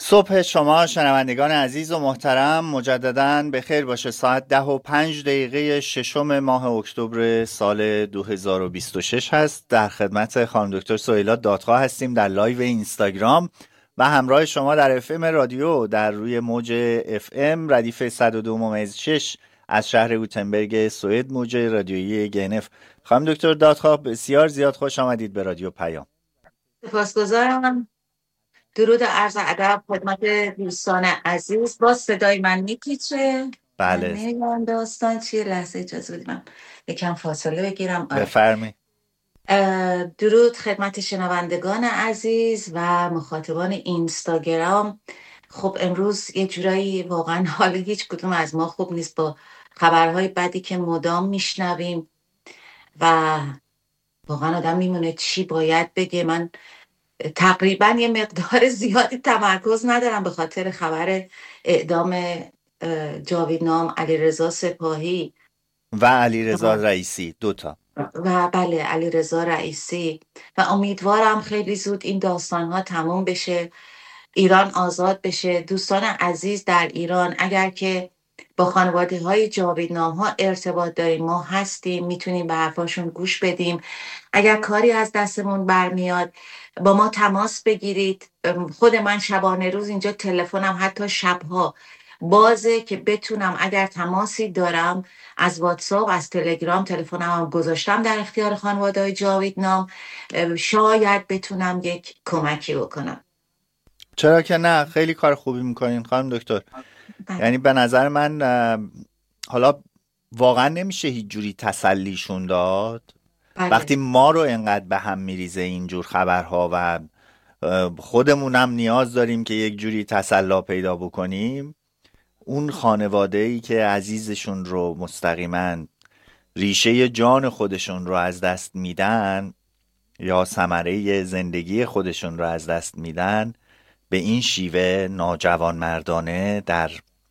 صبح شما شنوندگان عزیز و محترم مجدداً به خیر باشه. ساعت 10:05 ششم ماه اکتبر سال 2026 هست. در خدمت خانم دکتر سهیلا دادخواه هستیم در لایو اینستاگرام و همراه شما در اف ام رادیو در روی موج اف ام ردیف 102.6 از شهر گوتنبرگ سوئد، موج رادیویی گنف. خانم دکتر دادخواه بسیار زیاد خوش آمدید به رادیو پیام. سپاسگزارم. درود و عرض ادب خدمت دوستان عزیز. با صدای من میپیچه؟ بله. نمیدونم داستان چیه. لحظه اجازه بدید من یکم فاصله بگیرم. بفرمایید. درود خدمت شنوندگان عزیز و مخاطبان اینستاگرام. خب امروز یه جورایی واقعا حال هیچ کدوم از ما خوب نیست با خبرهای بدی که مدام میشنویم و واقعا آدم میمونه چی باید بگه. من تقریبا یه مقدار زیادی تمرکز ندارم به خاطر خبر اعدام جاوید نام، علیرضا سپاهی و علیرضا رئیسی، دوتا. و بله علیرضا رئیسی، و امیدوارم خیلی زود این داستان‌ها تموم بشه، ایران آزاد بشه. دوستان عزیز در ایران اگر که با خانواده های جاوید نام ها ارتباط داریم، ما هستیم، میتونیم به حرفاشون گوش بدیم. اگر کاری از دستمون برمیاد با ما تماس بگیرید. خود من شبانه روز اینجا تلفنم حتی شبها بازه که بتونم اگر تماسی دارم از واتساپ، از تلگرام، تلفنم هم گذاشتم در اختیار خانواده های جاوید نام، شاید بتونم یک کمکی بکنم. چرا که نه، خیلی کار خوبی میکنین خانم دکتر. یعنی به نظر من حالا واقعا نمیشه هیچ جوری تسلیشون داد. وقتی ما رو انقدر به هم میریزه اینجور خبرها و خودمونم نیاز داریم که یک جوری تسلا پیدا بکنیم، اون خانواده‌ای که عزیزشون رو مستقیما ریشه جان خودشون رو از دست میدن یا ثمره زندگی خودشون رو از دست میدن، به این شیوه ناجوانمردانه در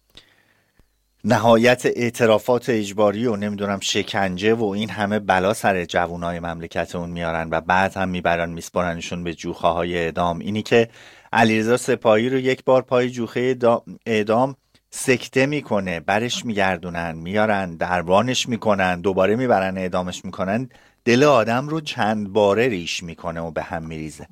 نهایت اعترافات اجباری و نمیدونم شکنجه و این همه بلا سر جوانای مملکتمون میارن و بعد هم میسپارنشون به جوخه های اعدام. اینی که علیرضا سپاهی رو یک بار پای جوخه اعدام سکته میکنه، برش میگردونن، میارن دربانش میکنن، دوباره میبرن اعدامش میکنن، دل آدم رو چند باره ریش میکنه و به هم میریزه.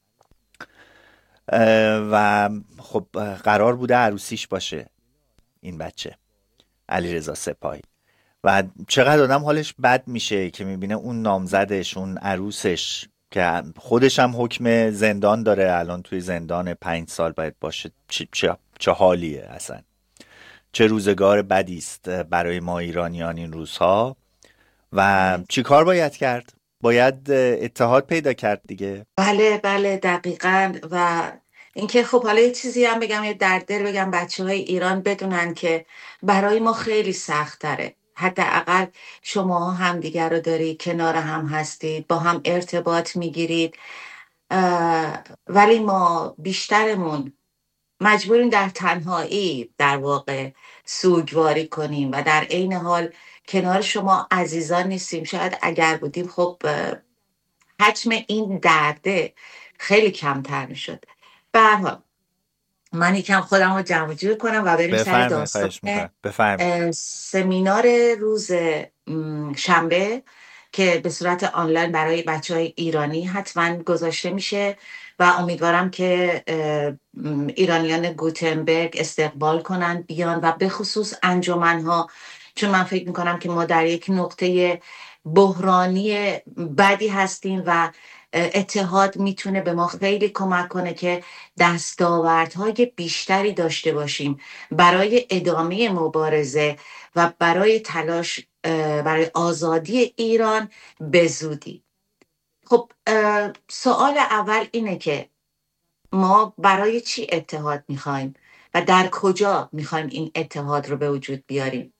و خب قرار بوده عروسیش باشه این بچه علیرضا سپاهی، و چقدر آدم حالش بد میشه که میبینه اون نامزدش، اون عروسش که خودش هم حکم زندان داره، الان توی زندان 5 سال باید باشه. چه حالیه اصلا، چه روزگار بدی است برای ما ایرانیان این روزها. و چی کار باید کرد؟ باید اتحاد پیدا کرد دیگه. بله دقیقاً. و اینکه خب حالا یه چیزی هم بگم، یه در دل بگم، بچه‌های ایران بدونن که برای ما خیلی سخت تره. حداقل شما هم دیگر رو دارید، کنار هم هستید، با هم ارتباط میگیرید، ولی ما بیشترمون مجبوریم در تنهایی در واقع سوگواری کنیم و در عین حال کنار شما عزیزان نیستیم. شاید اگر بودیم خب حجم این درده خیلی کمتر میشد. به هر حال من یکم خودم رو جمع جور کنم و بریم سر داستان سمینار روز شنبه که به صورت آنلاین برای بچه‌های ایرانی حتما گذاشته میشه و امیدوارم که ایرانیان گوتنبرگ استقبال کنن، بیان، و به خصوص انجمن‌ها، چون من فکر میکنم که ما در یک نقطه بحرانی بدی هستیم و اتحاد میتونه به ما خیلی کمک کنه که دستاوردهای بیشتری داشته باشیم برای ادامه مبارزه و برای تلاش برای آزادی ایران به زودی. خب سوال اول اینه که ما برای چی اتحاد میخوایم و در کجا میخوایم این اتحاد رو به وجود بیاریم؟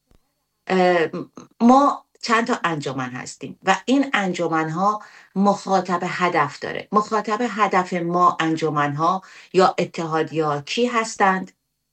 ما چند تا انجمن هستیم و این انجمن‌ها مخاطب هدف داره. مخاطب هدف ما انجمن‌ها یا اتحادیه‌ها کی هستند؟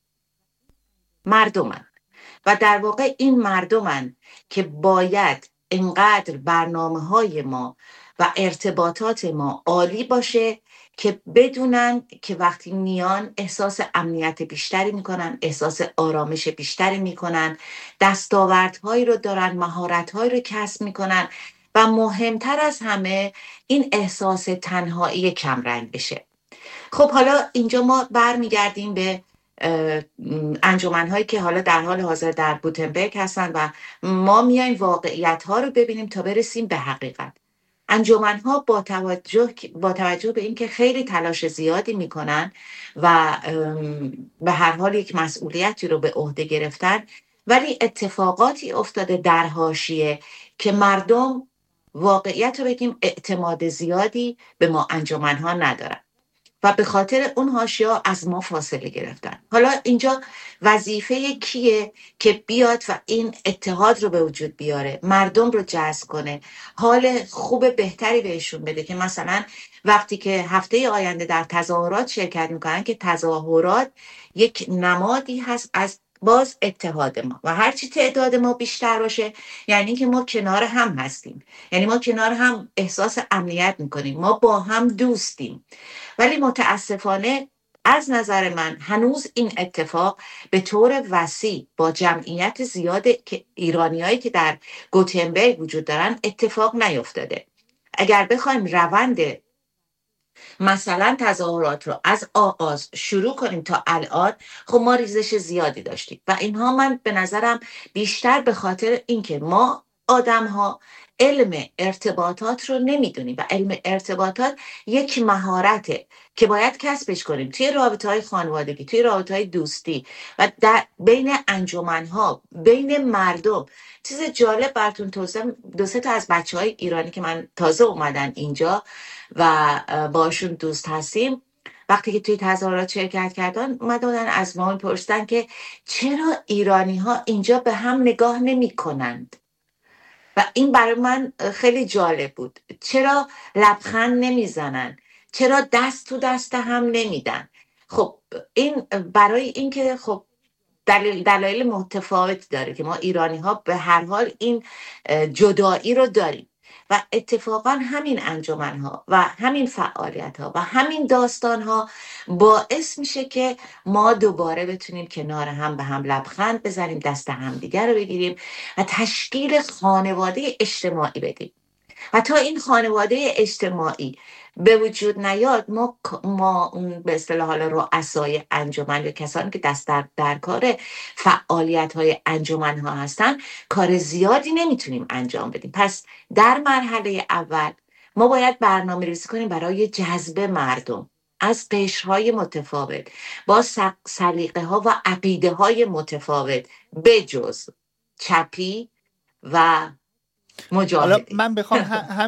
مردمن. و در واقع این مردمن که باید اینقدر برنامه‌های ما و ارتباطات ما عالی باشه که بدونن که وقتی میان احساس امنیت بیشتری میکنن، احساس آرامش بیشتری میکنن، دستاوردهایی رو دارن، مهارتهایی رو کسب میکنن و مهمتر از همه این احساس تنهایی کمرنگ بشه. خب حالا اینجا ما برمیگردیم به انجمن‌هایی که حالا در حال حاضر در گوتنبرگ هستن و ما میایم واقعیت‌ها رو ببینیم تا برسیم به حقیقت. انجمن‌ها با توجه به اینکه خیلی تلاش زیادی میکنن و به هر حال یک مسئولیتی رو به عهده گرفتن، ولی اتفاقاتی افتاده در حاشیه که مردم، واقعیت رو بگیم، اعتماد زیادی به ما انجمن‌ها ندارن و به خاطر اون حاشیه‌ها از ما فاصله گرفتن. حالا اینجا وظیفه کیه که بیاد و این اتحاد رو به وجود بیاره، مردم رو جذب کنه، حال خوب بهتری بهشون بده که مثلا وقتی که هفته آینده در تظاهرات شرکت میکنن که تظاهرات یک نمادی هست از باز اتحاد ما و هرچی تعداد ما بیشتر باشه یعنی که ما کنار هم هستیم، یعنی ما کنار هم احساس امنیت میکنیم، ما با هم دوستیم. ولی متاسفانه از نظر من هنوز این اتفاق به طور وسیع با جمعیت زیاد که ایرانیایی که در گوتنبرگ وجود دارن اتفاق نیفتاده. اگر بخوایم روند مثلا تظاهرات رو از آغاز شروع کنیم تا الان، خب ما ریزش زیادی داشتیم و اینها من به نظرم بیشتر به خاطر اینکه ما آدم ها علم ارتباطات رو نمیدونیم و علم ارتباطات یک مهارته که باید کسبش کنیم توی رابطه های خانوادگی، توی رابطه های دوستی و در بین انجمن ها، بین مردم. چیز جالب براتون توضیح، دو سه تا از بچه های ایرانی که من تازه اومدن اینجا و باشون دوست هستیم، وقتی که توی تظاهرات شرکت کردن اومدن از ما پرسیدن که چرا ایرانی ها اینجا به هم نگاه نمی کنند و این برای من خیلی جالب بود. چرا لبخند نمیزنن؟ چرا دست تو دست هم نمیدن؟ خب این برای اینکه خب دلایل متفاوتی داره که ما ایرانی ها به هر حال این جدایی رو داریم و اتفاقا همین انجمن ها و همین فعالیت ها و همین داستان ها باعث میشه که ما دوباره بتونیم کنار هم به هم لبخند بزنیم، دست هم دیگر رو بگیریم و تشکیل خانواده اجتماعی بدیم. و تا این خانواده اجتماعی به وجود نیاد، ما اون به اصطلاح حالا رؤسای انجمن یا کسانی که دست در کار فعالیت های انجمن ها هستن کار زیادی نمیتونیم انجام بدیم. پس در مرحله اول ما باید برنامه ریزی کنیم برای جذب مردم از قشرهای متفاوت با سلیقه ها و عقیده های متفاوت بجز چپی و حالا مجاهدی. من بخوام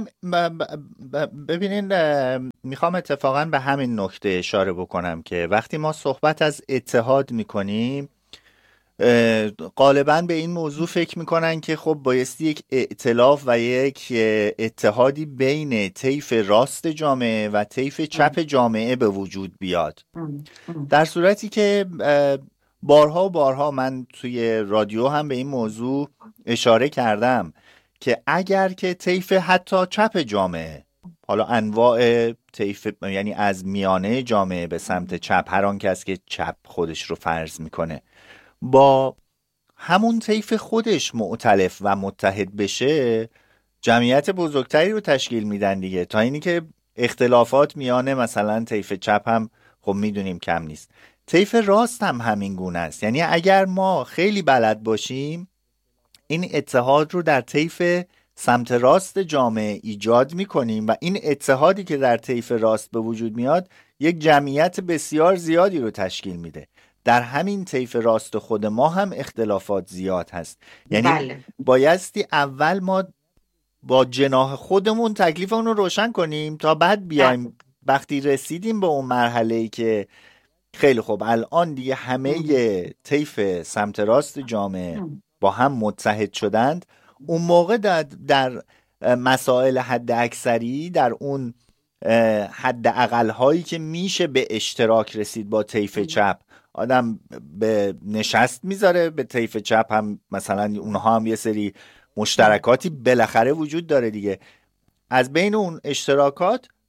ببینین، میخوام اتفاقا به همین نکته اشاره بکنم که وقتی ما صحبت از اتحاد میکنیم غالبا به این موضوع فکر میکنن که خب بایستی یک ائتلاف و یک اتحادی بین طیف راست جامعه و طیف چپ جامعه به وجود بیاد، در صورتی که بارها و بارها من توی رادیو هم به این موضوع اشاره کردم که اگر که طیف حتی چپ جامعه، حالا انواع طیف یعنی از میانه جامعه به سمت چپ، هر آن کس که چپ خودش رو فرض میکنه، با همون طیف خودش مؤتلف و متحد بشه، جمعیت بزرگتری رو تشکیل میدن دیگه. تا اینی که اختلافات میانه مثلا طیف چپ هم خب میدونیم کم نیست، طیف راست هم همین گونه است. یعنی اگر ما خیلی بلد باشیم این اتحاد رو در طیف سمت راست جامعه ایجاد میکنیم و این اتحادی که در طیف راست به وجود میاد یک جمعیت بسیار زیادی رو تشکیل میده. در همین طیف راست خود ما هم اختلافات زیاد هست. یعنی بایستی اول ما با جناح خودمون تکلیفمون رو روشن کنیم تا بعد بیایم وقتی رسیدیم به اون مرحله‌ای که خیلی خوب الان دیگه همه طیف سمت راست جامعه با هم متحد شدند، اون موقع در مسائل حد اکثری، در اون حد اقل هایی که میشه به اشتراک رسید با طیف چپ، آدم به نشست میذاره. به طیف چپ هم مثلا اونها هم یه سری مشترکاتی بالاخره وجود داره دیگه. از بین اون اشتراکات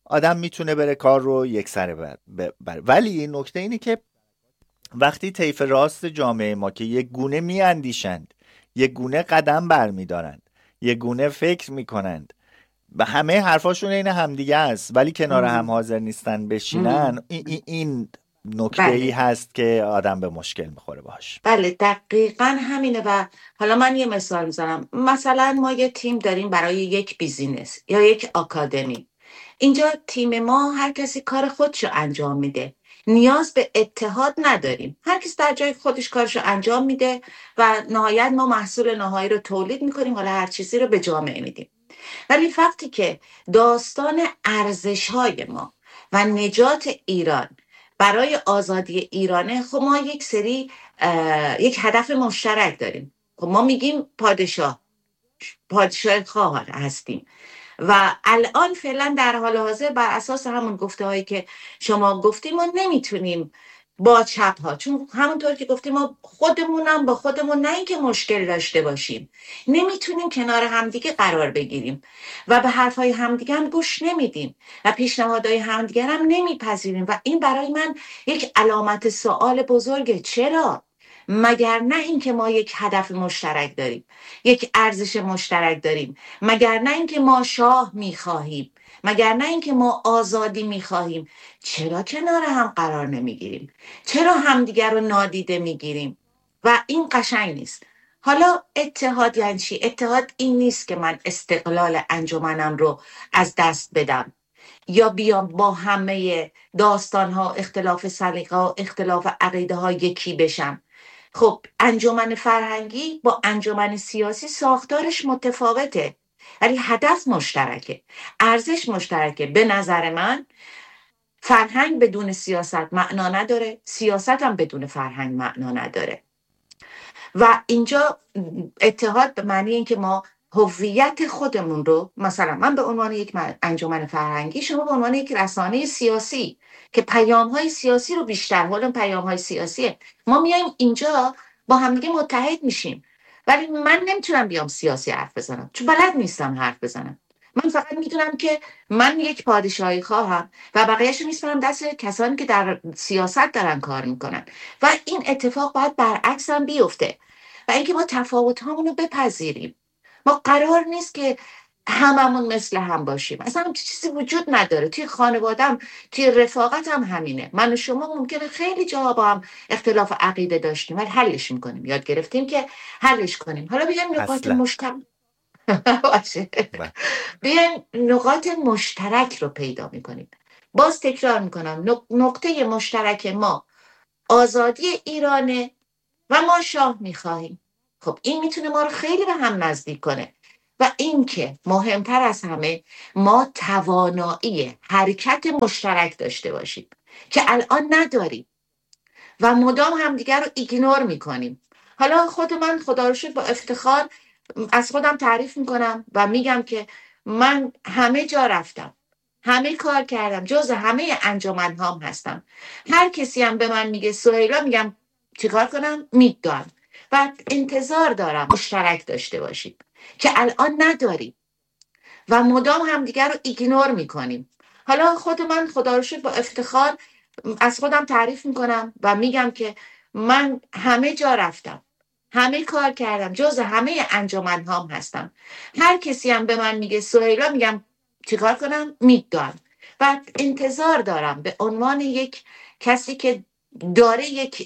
آدم میتونه بره کار رو یک سره ولی نکته اینه که وقتی طیف راست جامعه ما که یک گونه میاندیشند، یک گونه قدم برمیدارند، یک گونه فکر میکنند و همه حرفاشون این همدیگه است ولی کنار هم حاضر نیستن بشینن، این نکته ای هست که آدم به مشکل میخوره باش. بله دقیقا همینه. و حالا من یه مثال میزنم. مثلا ما یه تیم داریم برای یک بیزینس یا یک آکادمی. اینجا تیم ما هر کسی کار خودشو انجام میده، نیاز به اتحاد نداریم، هر کس در جای خودش کارشو انجام میده و نهایت ما محصول نهایی رو تولید میکنیم، حالا هر چیزی رو به جامعه میدیم. ولی وقتی که داستان ارزش‌های ما و نجات ایران برای آزادی ایرانه، خب ما یک هدف مشترک داریم. خب ما میگیم پادشاه خواه هستیم و الان فعلا در حال حاضر بر اساس همون گفته هایی که شما گفتیم ما نمیتونیم با چپ ها، چون همونطور که گفتیم ما خودمونم با خودمون نه اینکه مشکل داشته باشیم، نمیتونیم کنار همدیگه قرار بگیریم و به حرفای همدیگه هم گوش نمیدیم و پیشنهادهای همدیگه هم نمیپذیریم و این برای من یک علامت سوال بزرگه. چرا؟ مگر نه اینکه ما یک هدف مشترک داریم، یک ارزش مشترک داریم؟ مگر نه اینکه ما شاه میخواهیم؟ مگر نه اینکه ما آزادی میخواهیم؟ چرا کنار هم قرار نمیگیریم؟ چرا همدیگر رو نادیده میگیریم؟ و این قشنگ نیست. حالا اتحاد یعنی چی؟ اتحاد این نیست که من استقلال انجمنم رو از دست بدم یا بیام با همه داستان ها، اختلاف سلیقه ها، اختلاف عقیده ها یکی بشم. خب انجمن فرهنگی با انجمن سیاسی ساختارش متفاوته ولی هدف مشترکه، ارزش مشترکه. به نظر من فرهنگ بدون سیاست معنا نداره، سیاست هم بدون فرهنگ معنا نداره. و اینجا اتحاد به معنی این که ما هویت خودمون رو، مثلا من به عنوان یک انجمن فرهنگی، شما به عنوان یک رسانه سیاسی که پیام‌های سیاسی رو بیشتر، حالا پیام‌های سیاسیه، ما میایم اینجا با همدیگه متحد میشیم. ولی من نمیتونم بیام سیاسی حرف بزنم چون بلد نیستم حرف بزنم. من فقط میدونم که من یک پادشاهی خواهم و بقیه‌شو میسپارم دست کسانی که در سیاست دارن کار میکنن و این اتفاق باید برعکس هم بیفته و اینکه ما تفاوت هامون رو بپذیریم. ما قرار نیست که هممون مثل هم باشیم، اصلا هم چیزی وجود نداره. توی خانوادم، توی رفاقتم همینه. من و شما ممکنه خیلی جاها با هم اختلاف عقیده داشتیم ولی حلش میکنیم، یاد گرفتیم که حلش کنیم. حالا بیایم نقاط مشترک باشه، بیایم نقاط مشترک رو پیدا میکنیم. باز تکرار میکنم، نقطه مشترک ما آزادی ایرانه و ما شاه میخواهیم. خب این میتونه ما رو خیلی به هم نزدیک کنه و این که مهمتر از همه ما توانایی حرکت مشترک داشته باشیم که الان نداریم و مدام همدیگر رو ایگنور میکنیم. حالا خود من خدا رو شکر با افتخار از خودم تعریف میکنم و میگم که من همه جا رفتم، همه کار کردم، جز همه انجمن هام هستم. هر کسی هم به من میگه سهیلا، میگم چیکار کنم؟ میدونم و انتظار دارم مشترک داشته باشیم که الان نداریم و مدام همدیگر رو ایگنور میکنیم. حالا خود من خدا رو شکر با افتخار از خودم تعریف میکنم و میگم که من همه جا رفتم، همه کار کردم، جز همه انجمن هام هستم. هر کسی هم به من میگه سهیلا، میگم چیکار کنم؟ میدونم و انتظار دارم به عنوان یک کسی که داره یک